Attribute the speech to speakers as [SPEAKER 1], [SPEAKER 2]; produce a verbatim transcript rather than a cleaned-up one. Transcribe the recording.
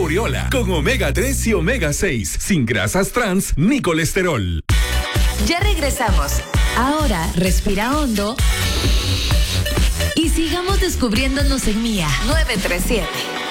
[SPEAKER 1] Oriola, con omega tres y omega seis, sin grasas trans ni colesterol.
[SPEAKER 2] Ya regresamos. Ahora respira hondo y sigamos descubriéndonos en Mía novecientos treinta y siete.